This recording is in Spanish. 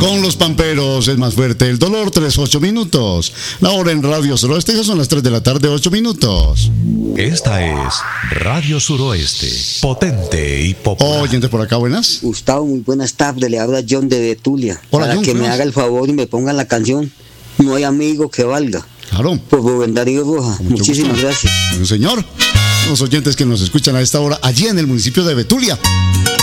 Con los pamperos es más fuerte el dolor, 3:08 minutos. La hora en Radio Suroeste ya son las 3 de la tarde, 8 minutos. Esta es Radio Suroeste, potente y popular. Oyente por acá, buenas. Gustavo, muy buenas tardes, le habla John de Betulia. Hola, para John, que ¿qué me más? haga el favor y me ponga la canción No hay amigo que valga, Claro. por Rubén Darío Roja. Con mucho Muchísimas gusto. gracias. Bueno, señor, los oyentes que nos escuchan a esta hora allí en el municipio de Betulia.